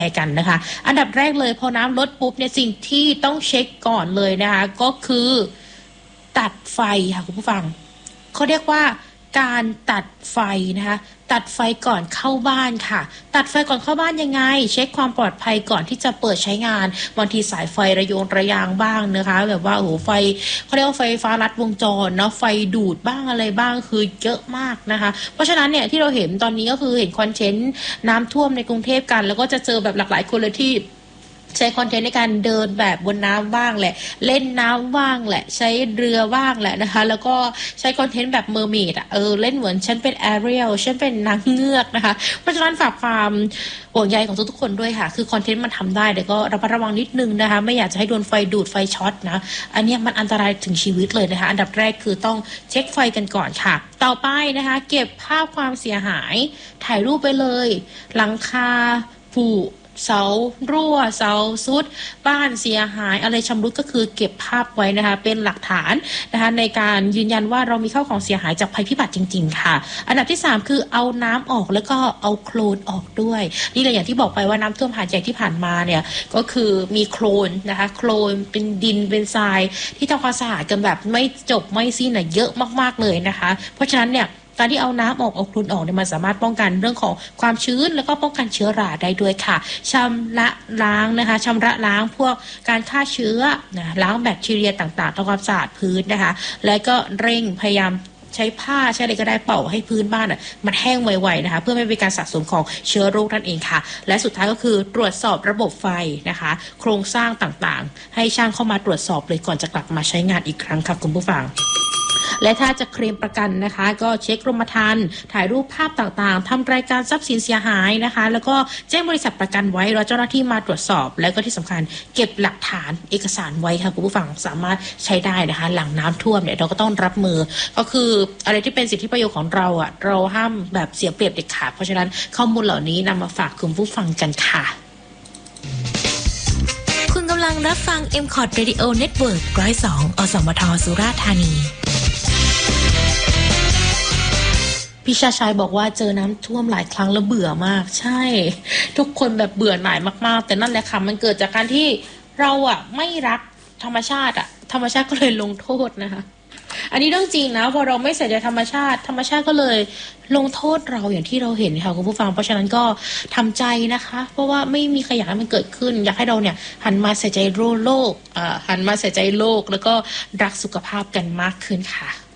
กันนะคะอันดับแรกเลยพอน้ำลดปุ๊บเนี่ยสิ่งที่ต้องเช็คก่อนเลยนะคะก็คือตัดไฟค่ะคุณผู้ฟังเขาเรียกว่าการตัดไฟนะคะตัดไฟก่อนเข้าบ้านค่ะตัดไฟก่อนเข้าบ้านยังไงเช็คความปลอดภัยก่อนที่จะเปิดใช้งานบางทีสายไฟระโยงระยางบ้างนะคะแบบว่าโอ้โหไฟเขาเรียกว่าไฟฟ้าลัดวงจรเนาะไฟดูดบ้างอะไรบ้างคือเยอะมากนะคะเพราะฉะนั้นเนี่ยที่เราเห็นตอนนี้ก็คือเห็นคอนเทนต์น้ำท่วมในกรุงเทพกันแล้วก็จะเจอแบบหลากหลายคนเลยที่ใช้คอนเทนต์ในการเดินแบบบนน้ำบ้างแหละเล่นน้ำบ้างแหละใช้เรือบ้างแหละนะคะแล้วก็ใช้คอนเทนต์แบบเมอร์เมดเล่นเหมือนฉันเป็นแอเรียลฉันเป็นนางเงือกนะคะเพราะฉะนั้นฝากความห่วงใยของทุกๆคนด้วยค่ะคือคอนเทนต์มันทำได้แต่ก็ระมัดระวังนิดนึงนะคะไม่อยากจะให้โดนไฟดูดไฟช็อตนะอันนี้มันอันตรายถึงชีวิตเลยนะคะอันดับแรกคือต้องเช็คไฟกันก่อนค่ะต่อไปนะคะเก็บภาพความเสียหายถ่ายรูปไปเลยหลังคาผุเสารั่วเสาซุดบ้านเสียหายอะไรชำรุดก็คือเก็บภาพไว้นะคะเป็นหลักฐานนะคะในการยืนยันว่าเรามีข้าวของเสียหายจากภัยพิบัติจริงๆค่ะอันดับที่3คือเอาน้ำออกแล้วก็เอาโคลนออกด้วยนี่เลยอย่างที่บอกไปว่าน้ำท่วมหาดใหญ่ที่ผ่านมาเนี่ยก็คือมีโคลนนะคะโคลนเป็นดินเป็นทรายที่ทำความสะอาดกันแบบไม่จบไม่สิ้นเยอะมากๆเลยนะคะเพราะฉะนั้นเนี่ยการที่เอาน้ำออกเอาโคลนออกเนี่ยมันสามารถป้องกันเรื่องของความชื้นแล้วก็ป้องกันเชื้อราได้ด้วยค่ะชำระล้างนะคะชำระล้างพวกการฆ่าเชื้อนะล้างแบคทีเรียต่างๆทำความสะอาดพื้นนะคะแล้วก็เร่งพยายามใช้ผ้าใช้อะไรก็ได้เป่าให้พื้นบ้านมันแห้งไวๆนะคะเพื่อไม่เป็นการสะสมของเชื้อโรคนั่นเองค่ะและสุดท้ายก็คือตรวจสอบระบบไฟนะคะโครงสร้างต่างๆให้ช่างเข้ามาตรวจสอบเลยก่อนจะกลับมาใช้งานอีกครั้งค่ะคุณผู้ฟังและถ้าจะเคลมประกันนะคะก็เช็คกรมธรรม์ถ่ายรูปภาพต่างๆทำรายการทรัพย์สินเสียหายนะคะแล้วก็แจ้งบริษัทประกันไว้รอเจ้าหน้าที่มาตรวจสอบแล้วก็ที่สำคัญเก็บหลักฐานเอกสารไว้ค่ะคุณผู้ฟังสามารถใช้ได้นะคะหลังน้ำท่วมเนี่ยเราก็ต้องรับมือก็คืออะไรที่เป็นสิทธิประโยชน์ของเราเราห้ามแบบเสียเปรียบเด็ดขาดเพราะฉะนั้นข้อมูลเหล่านี้นำมาฝากคุณผู้ฟังกันค่ะคุณกำลังรับฟัง MCOT Radio Network 102 อสมทสุราษฎร์ธานีพี่ชาชัยบอกว่าเจอน้ำท่วมหลายครั้งแล้วเบื่อมากใช่ทุกคนแบบเบื่อหน่ายมากๆแต่นั่นแหละค่ะมันเกิดจากการที่เราไม่รักธรรมชาติธรรมชาติก็เลยลงโทษนะคะอันนี้เรื่องจริงนะพอเราไม่ใส่ใจธรรมชาติก็เลยลงโทษเราอย่างที่เราเห็นค่ะคุณผู้ฟังเพราะฉะนั้นก็ทำใจนะคะเพราะว่าไม่มีใครอยากให้มันเกิดขึ้นอยากให้เราเนี่ยหันมาใส่ใจโลกหันมาใส่ใจโลกแล้วก็รักสุขภาพกันมากขึ้นค่ะ